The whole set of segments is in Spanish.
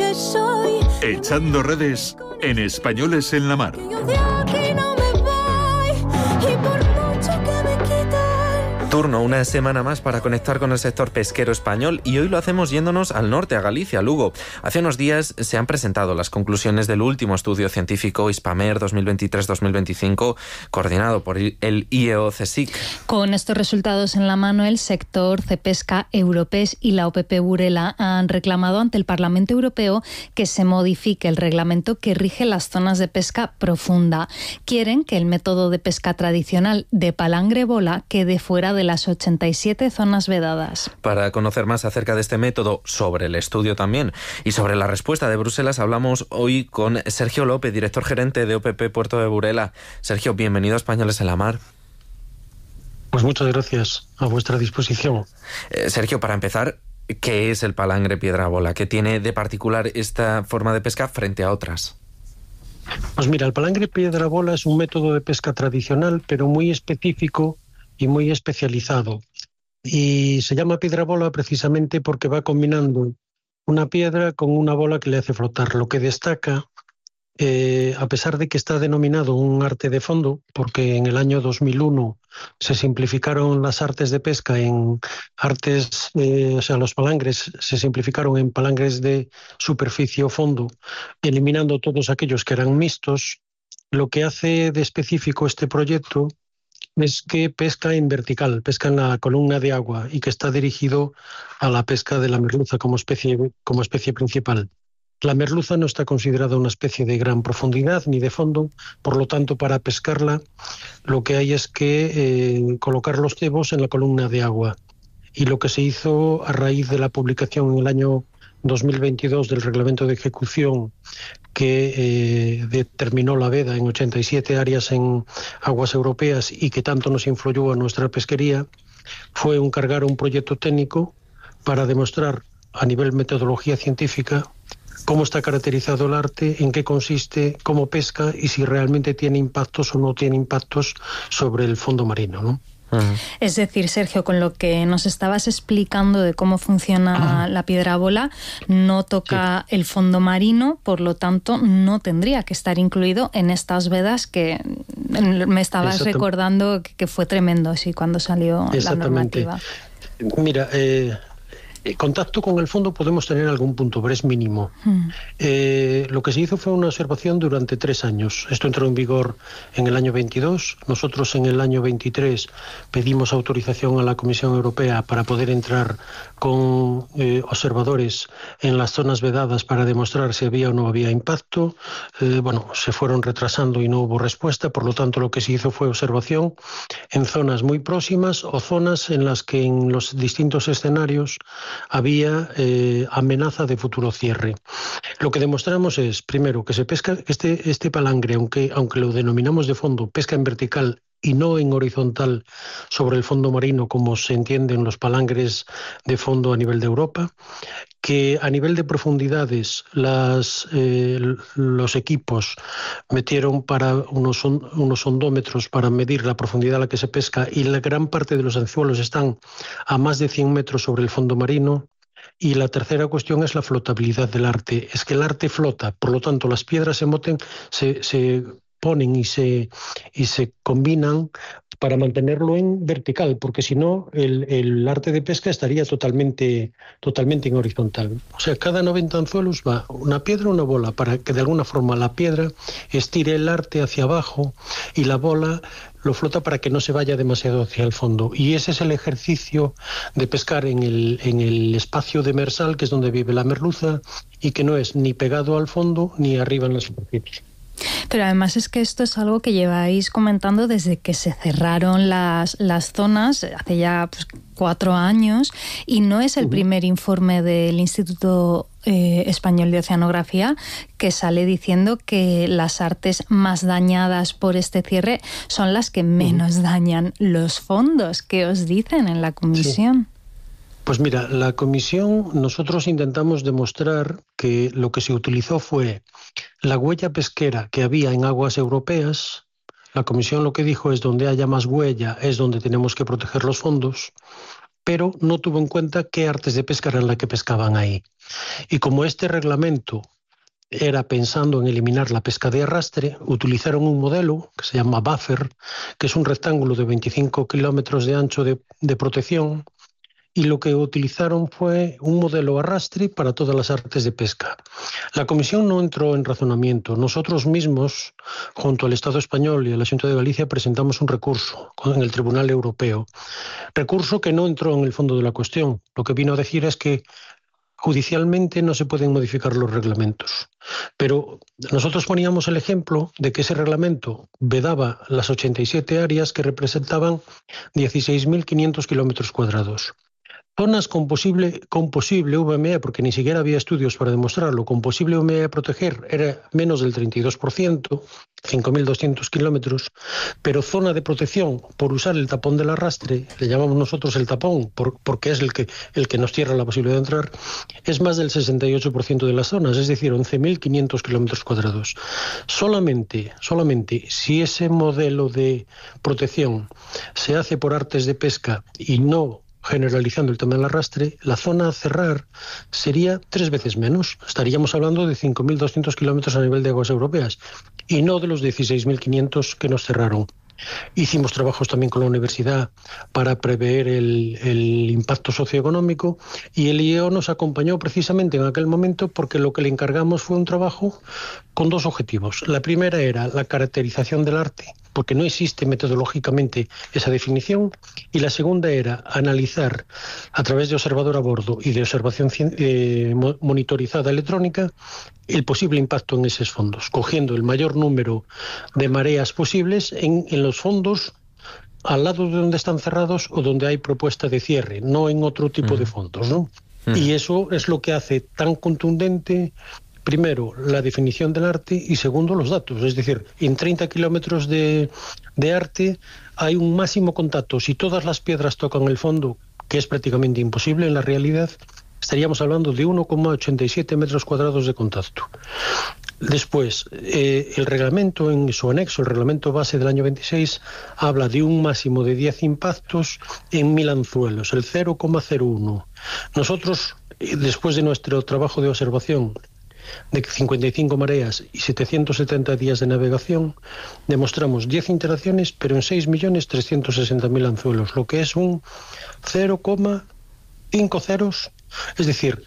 que soy. Echando redes en Españoles en la Mar. Yo de aquí no me voy, y por mucho que me quiten. Turno una semana más para conectar con el sector pesquero español, y hoy lo hacemos yéndonos al norte, a Galicia, a Lugo. Hace unos días se han presentado las conclusiones del último estudio científico Hispamer 2023-2025, coordinado por el IEO-CSIC. Con estos resultados en la mano, el sector Cepesca, Europes y la OPP Burela han reclamado ante el Parlamento Europeo que se modifique el reglamento que rige las zonas de pesca profunda. Quieren que el método de pesca tradicional de palangre-bola quede fuera de las 87 zonas vedadas. Para conocer más acerca de este método, sobre el estudio también y sobre la respuesta de Bruselas, hablamos hoy con Sergio López, director gerente de OPP Puerto de Burela. Sergio, bienvenido a Españoles en la Mar. Pues muchas gracias, a vuestra disposición. Sergio, para empezar, ¿qué es el palangre piedra bola? ¿Qué tiene de particular esta forma de pesca frente a otras? Pues mira, el palangre piedra bola es un método de pesca tradicional, pero muy específico y muy especializado. Y se llama piedra bola precisamente porque va combinando una piedra con una bola que le hace flotar. Lo que destaca, a pesar de que está denominado un arte de fondo, porque en el año 2001 se simplificaron las artes de pesca en artes, o sea, los palangres se simplificaron en palangres de superficie o fondo, eliminando todos aquellos que eran mixtos. Lo que hace de específico este proyecto es que pesca en vertical, pesca en la columna de agua, y que está dirigido a la pesca de la merluza como especie principal. La merluza no está considerada una especie de gran profundidad ni de fondo, por lo tanto, para pescarla lo que hay es que colocar los cebos en la columna de agua. Y lo que se hizo a raíz de la publicación en el año 2022 del reglamento de ejecución que determinó la veda en 87 áreas en aguas europeas y que tanto nos influyó a nuestra pesquería, fue encargar un proyecto técnico para demostrar a nivel metodología científica cómo está caracterizado el arte, en qué consiste, cómo pesca y si realmente tiene impactos o no tiene impactos sobre el fondo marino, ¿no? Es decir, Sergio, con lo que nos estabas explicando de cómo funciona la piedra bola, no toca el fondo marino, por lo tanto no tendría que estar incluido en estas vedas que me estabas recordando que fue tremendo, sí, cuando salió la normativa. Mira, contacto con el fondo podemos tener algún punto, pero es mínimo. Lo que se hizo fue una observación durante 3 años. Esto entró en vigor en el año 22. Nosotros en el año 23 pedimos autorización a la Comisión Europea para poder entrar con observadores en las zonas vedadas para demostrar si había o no había impacto. Se fueron retrasando y no hubo respuesta. Por lo tanto, lo que se hizo fue observación en zonas muy próximas o zonas en las que en los distintos escenarios había amenaza de futuro cierre. Lo que demostramos es, primero, que se pesca este palangre, aunque lo denominamos de fondo, pesca en vertical y no en horizontal sobre el fondo marino, como se entiende en los palangres de fondo a nivel de Europa, que a nivel de profundidades los equipos metieron para unos ondómetros para medir la profundidad a la que se pesca, y la gran parte de los anzuelos están a más de 100 metros sobre el fondo marino. Y la tercera cuestión es la flotabilidad del arte. Es que el arte flota, por lo tanto las piedras se ponen y se combinan para mantenerlo en vertical, porque si no el arte de pesca estaría totalmente en horizontal. O sea, cada 90 anzuelos va una piedra, una bola, para que de alguna forma la piedra estire el arte hacia abajo y la bola lo flota para que no se vaya demasiado hacia el fondo. Y ese es el ejercicio de pescar en el espacio demersal, que es donde vive la merluza, y que no es ni pegado al fondo ni arriba en la superficie. Pero además es que esto es algo que lleváis comentando desde que se cerraron las zonas, hace ya 4 años, y no es el primer informe del Instituto Español de Oceanografía que sale diciendo que las artes más dañadas por este cierre son las que menos dañan los fondos. ¿Qué os dicen en la comisión? Sí. Pues mira, la comisión, nosotros intentamos demostrar que lo que se utilizó fue la huella pesquera que había en aguas europeas. La comisión lo que dijo es donde haya más huella es donde tenemos que proteger los fondos, pero no tuvo en cuenta qué artes de pesca eran las que pescaban ahí. Y como este reglamento era pensando en eliminar la pesca de arrastre, utilizaron un modelo que se llama buffer, que es un rectángulo de 25 kilómetros de ancho de protección, y lo que utilizaron fue un modelo arrastre para todas las artes de pesca. La Comisión no entró en razonamiento. Nosotros mismos, junto al Estado español y a la Xunta de Galicia, presentamos un recurso en el Tribunal Europeo. Recurso que no entró en el fondo de la cuestión. Lo que vino a decir es que judicialmente no se pueden modificar los reglamentos. Pero nosotros poníamos el ejemplo de que ese reglamento vedaba las 87 áreas que representaban 16.500 kilómetros cuadrados. Zonas con posible VME, porque ni siquiera había estudios para demostrarlo, con posible VME a proteger era menos del 32%, 5.200 kilómetros, pero zona de protección por usar el tapón del arrastre, le llamamos nosotros el tapón, porque es el que nos cierra la posibilidad de entrar, es más del 68% de las zonas, es decir, 11.500 kilómetros cuadrados. Solamente si ese modelo de protección se hace por artes de pesca y no generalizando el tema del arrastre, la zona a cerrar sería 3 veces menos. Estaríamos hablando de 5.200 kilómetros a nivel de aguas europeas y no de los 16.500 que nos cerraron. Hicimos trabajos también con la universidad para prever el impacto socioeconómico y el IEO nos acompañó precisamente en aquel momento porque lo que le encargamos fue un trabajo con 2 objetivos. La primera era la caracterización del arte, porque no existe metodológicamente esa definición, y la segunda era analizar a través de observador a bordo y de observación monitorizada electrónica el posible impacto en esos fondos, cogiendo el mayor número de mareas posibles en los fondos al lado de donde están cerrados o donde hay propuesta de cierre, no en otro tipo de fondos, ¿no? Y eso es lo que hace tan contundente, primero, la definición del arte y segundo, los datos. Es decir, en 30 kilómetros de arte hay un máximo contacto. Si todas las piedras tocan el fondo, que es prácticamente imposible en la realidad, estaríamos hablando de 1,87 metros cuadrados de contacto. Después, el reglamento en su anexo, el reglamento base del año 26, habla de un máximo de 10 impactos en 1.000 anzuelos, el 0,01. Nosotros, después de nuestro trabajo de observación de 55 mareas y 770 días de navegación, demostramos 10 interacciones, pero en 6.360.000 anzuelos, lo que es un 0,5 ceros, es decir,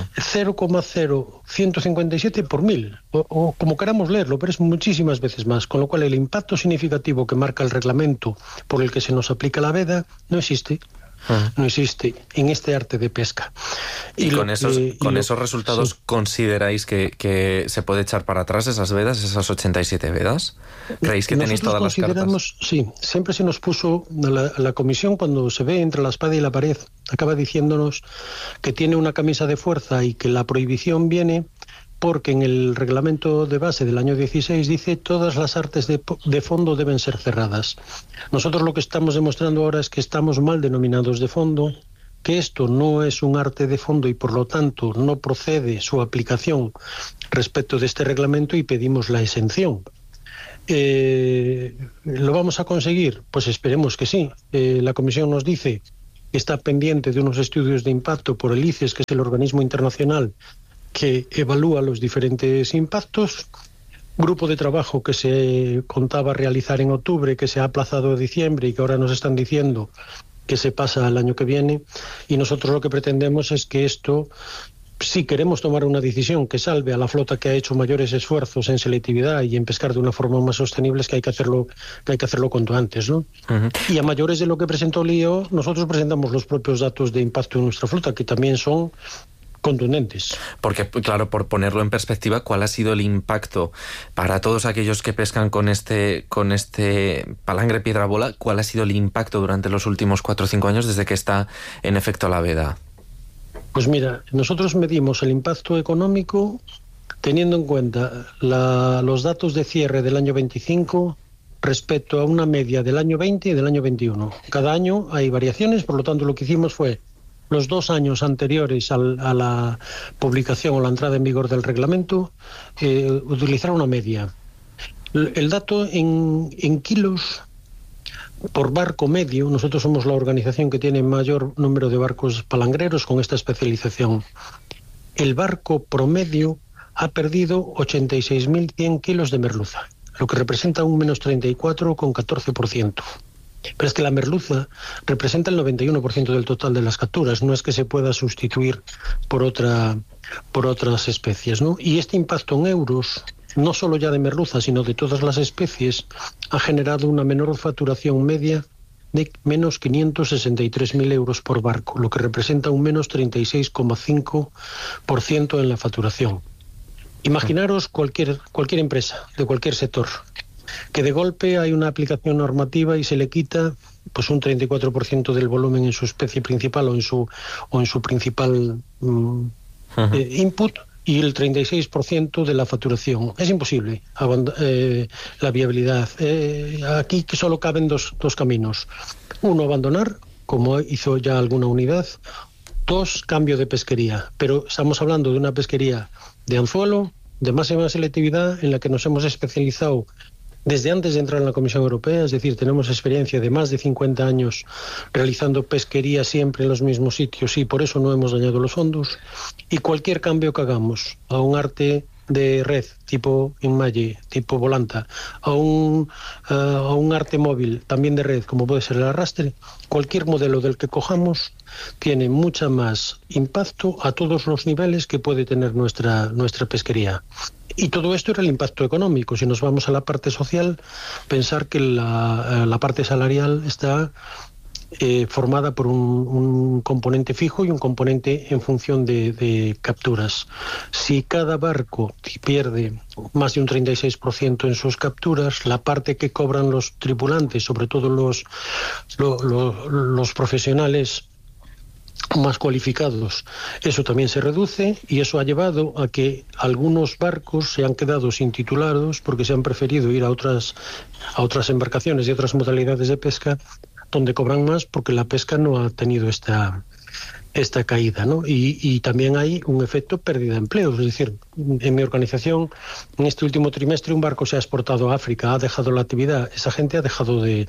0,0157 por 1.000, o como queramos leerlo, pero es muchísimas veces más, con lo cual el impacto significativo que marca el reglamento por el que se nos aplica la veda no existe. No existe en este arte de pesca. Y con esos resultados, sí, ¿consideráis que se puede echar para atrás esas vedas, esas 87 vedas? ¿Creéis que tenéis todas las cartas? Sí, siempre se nos puso, la comisión cuando se ve entre la espada y la pared, acaba diciéndonos que tiene una camisa de fuerza y que la prohibición viene porque en el reglamento de base del año 16 dice todas las artes de fondo deben ser cerradas. Nosotros lo que estamos demostrando ahora es que estamos mal denominados de fondo, que esto no es un arte de fondo y por lo tanto no procede su aplicación respecto de este reglamento y pedimos la exención. ¿Lo vamos a conseguir? Pues esperemos que sí. La Comisión nos dice que está pendiente de unos estudios de impacto por el ICES, que es el organismo internacional que evalúa los diferentes impactos. Grupo de trabajo que se contaba realizar en octubre, que se ha aplazado a diciembre y que ahora nos están diciendo que se pasa al año que viene. Y nosotros lo que pretendemos es que esto, si queremos tomar una decisión que salve a la flota que ha hecho mayores esfuerzos en selectividad y en pescar de una forma más sostenible, es que hay que hacerlo cuanto antes, ¿no? Y a mayores de lo que presentó el IEO, nosotros presentamos los propios datos de impacto en nuestra flota, que también son contundentes. Porque, claro, por ponerlo en perspectiva, ¿cuál ha sido el impacto para todos aquellos que pescan con este palangre piedra bola? ¿Cuál ha sido el impacto durante los últimos 4 o 5 años desde que está en efecto la veda? Pues mira, nosotros medimos el impacto económico teniendo en cuenta los datos de cierre del año 25 respecto a una media del año 20 y del año 21. Cada año hay variaciones, por lo tanto lo que hicimos fue los 2 años anteriores a la publicación o la entrada en vigor del reglamento, utilizar una media. El dato en kilos por barco medio, nosotros somos la organización que tiene mayor número de barcos palangreros con esta especialización. El barco promedio ha perdido 86.100 kilos de merluza, lo que representa un menos 34,14%. Pero es que la merluza representa el 91% del total de las capturas, no es que se pueda sustituir por otras especies, ¿no? Y este impacto en euros, no solo ya de merluza, sino de todas las especies, ha generado una menor facturación media de menos 563.000 euros por barco, lo que representa un menos 36,5% en la facturación. Imaginaros cualquier empresa, de cualquier sector, que de golpe hay una aplicación normativa y se le quita pues un 34% del volumen en su especie principal o en su principal input, y el 36% de la facturación. Es imposible la viabilidad. Aquí que solo caben dos caminos. Uno, abandonar, como hizo ya alguna unidad. Dos, cambio de pesquería. Pero estamos hablando de una pesquería de anzuelo, de máxima selectividad, en la que nos hemos especializado desde antes de entrar en la Comisión Europea, es decir, tenemos experiencia de más de 50 años realizando pesquería siempre en los mismos sitios y por eso no hemos dañado los fondos. Y cualquier cambio que hagamos a un arte de red tipo enmalle, tipo volanta, a un arte móvil también de red como puede ser el arrastre, cualquier modelo del que cojamos tiene mucha más impacto a todos los niveles que puede tener nuestra pesquería. Y todo esto era el impacto económico. Si nos vamos a la parte social, pensar que la parte salarial está formada por un componente fijo y un componente en función de capturas. Si cada barco pierde más de un 36% en sus capturas, la parte que cobran los tripulantes, sobre todo los profesionales más cualificados, eso también se reduce, y eso ha llevado a que algunos barcos se han quedado sin titulados porque se han preferido ir a otras embarcaciones y otras modalidades de pesca donde cobran más porque la pesca no ha tenido esta caída, ¿no? Y también hay un efecto pérdida de empleos. Es decir, en mi organización, en este último trimestre, un barco se ha exportado a África, ha dejado la actividad, esa gente ha dejado de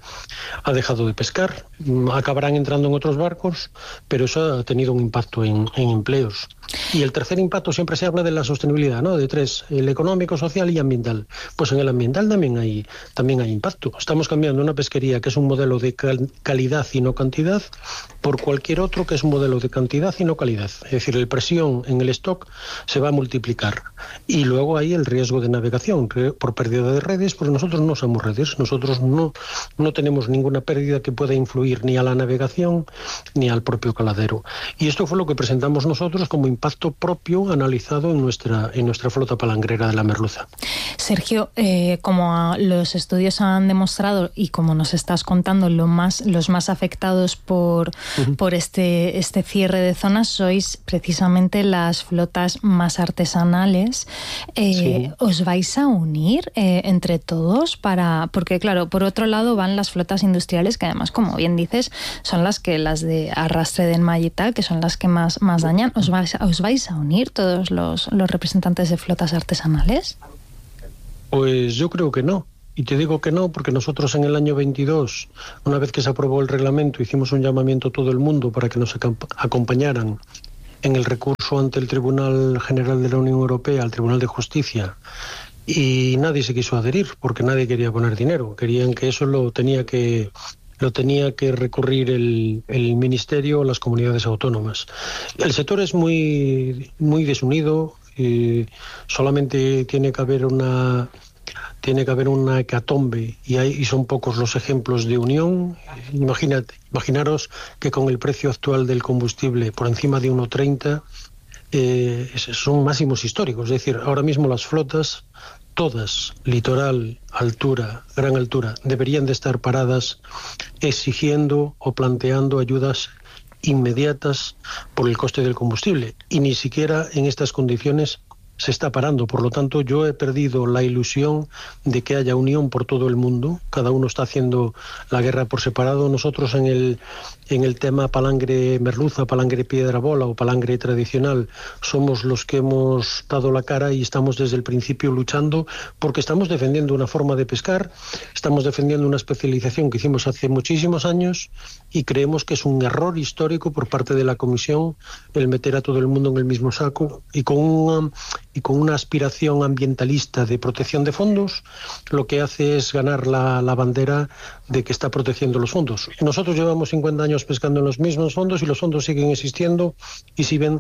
pescar, acabarán entrando en otros barcos, pero eso ha tenido un impacto en empleos. Y el tercer impacto, siempre se habla de la sostenibilidad, ¿no? De tres, el económico, social y ambiental. Pues en el ambiental también hay impacto. Estamos cambiando una pesquería que es un modelo de calidad y no cantidad por cualquier otro que es un modelo de cantidad y no calidad. Es decir, la presión en el stock se va a multiplicar. Y luego hay el riesgo de navegación por pérdida de redes, porque nosotros no somos redes, nosotros no tenemos ninguna pérdida que pueda influir ni a la navegación ni al propio caladero. Y esto fue lo que presentamos nosotros como impacto propio analizado en nuestra flota palangrera de la merluza. Sergio, como los estudios han demostrado y como nos estás contando, los más afectados por este cierre de zonas sois precisamente las flotas más artesanales. Sí. ¿Os vais a unir entre todos porque claro, por otro lado van las flotas industriales que además, como bien dices, son las de arrastre de enmalle y tal, que son las que más dañan? ¿Os vais a unir todos los representantes de flotas artesanales? Pues yo creo que no. Y te digo que no porque nosotros en el año 22, una vez que se aprobó el reglamento, hicimos un llamamiento a todo el mundo para que nos acompañaran en el recurso ante el Tribunal General de la Unión Europea, al Tribunal de Justicia, y nadie se quiso adherir porque nadie quería poner dinero. Querían que eso lo tenía que recurrir el Ministerio o las comunidades autónomas. El sector es muy, muy desunido, solamente tiene que haber una hecatombe y son pocos los ejemplos de unión. Imaginaros que con el precio actual del combustible por encima de 1,30 son máximos históricos. Es decir, ahora mismo las flotas, todas, litoral, altura, gran altura, deberían de estar paradas exigiendo o planteando ayudas inmediatas por el coste del combustible. Y ni siquiera en estas condiciones se está parando. Por lo tanto, yo he perdido la ilusión de que haya unión por todo el mundo. Cada uno está haciendo la guerra por separado. Nosotros en en el tema palangre merluza, palangre piedra bola o palangre tradicional, somos los que hemos dado la cara y estamos desde el principio luchando porque estamos defendiendo una forma de pescar, estamos defendiendo una especialización que hicimos hace muchísimos años y creemos que es un error histórico por parte de la Comisión el meter a todo el mundo en el mismo saco y con una aspiración ambientalista de protección de fondos, lo que hace es ganar la bandera de que está protegiendo los fondos. Nosotros llevamos 50 años pescando en los mismos fondos y los fondos siguen existiendo y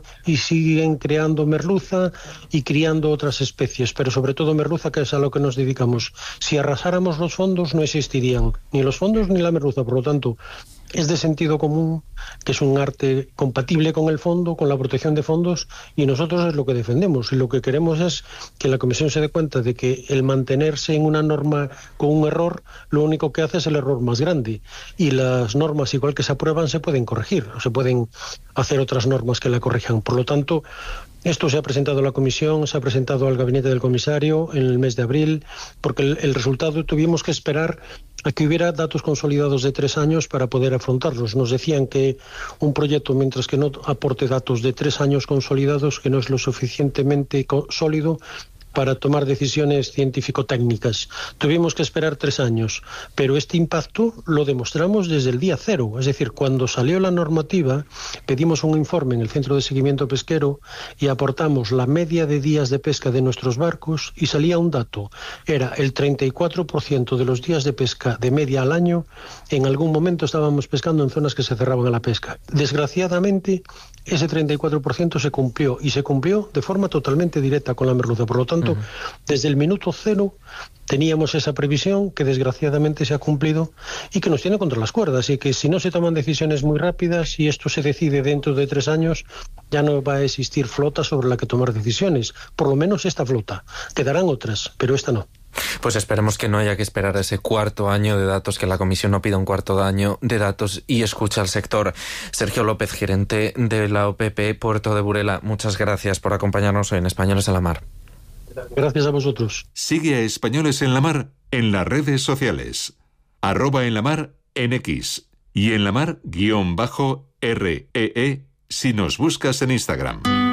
siguen creando merluza y criando otras especies, pero sobre todo merluza, que es a lo que nos dedicamos. Si arrasáramos los fondos no existirían ni los fondos ni la merluza, por lo tanto es de sentido común que es un arte compatible con el fondo, con la protección de fondos, y nosotros es lo que defendemos y lo que queremos es que la Comisión se dé cuenta de que el mantenerse en una norma con un error lo único que hace es el error más grande, y las normas igual que se aprueban se pueden corregir o se pueden hacer otras normas que la corrijan. Por lo tanto, esto se ha presentado a la Comisión, se ha presentado al gabinete del comisario en el mes de abril, porque el resultado tuvimos que esperar a que hubiera datos consolidados de 3 años para poder afrontarlos. Nos decían que un proyecto, mientras que no aporte datos de 3 años consolidados, que no es lo suficientemente sólido para tomar decisiones científico-técnicas. Tuvimos que esperar 3 años, pero este impacto lo demostramos desde el día 0. Es decir, cuando salió la normativa, pedimos un informe en el Centro de Seguimiento Pesquero y aportamos la media de días de pesca de nuestros barcos y salía un dato. Era el 34% de los días de pesca de media al año. En algún momento estábamos pescando en zonas que se cerraban a la pesca. Desgraciadamente, ese 34% se cumplió, y se cumplió de forma totalmente directa con la merluza. Por lo tanto, desde el minuto 0 teníamos esa previsión que desgraciadamente se ha cumplido y que nos tiene contra las cuerdas, y que si no se toman decisiones muy rápidas y esto se decide dentro de 3 años, ya no va a existir flota sobre la que tomar decisiones. Por lo menos esta flota. Quedarán otras, pero esta no. Pues esperemos que no haya que esperar a ese 4.º año de datos, que la Comisión no pida un 4.º año de datos y escucha al sector. Sergio López, gerente de la OPP Puerto de Burela, muchas gracias por acompañarnos hoy en Españoles en la Mar. Gracias a vosotros. Sigue a Españoles en la Mar en las redes sociales. @enlamar en X y enlamar_REE si nos buscas en Instagram.